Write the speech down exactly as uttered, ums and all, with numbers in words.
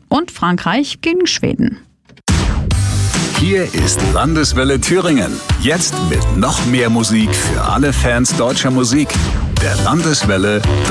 Und Frankreich gegen Schweden. Hier ist Landeswelle Thüringen. Jetzt mit noch mehr Musik für alle Fans deutscher Musik. Der Landeswelle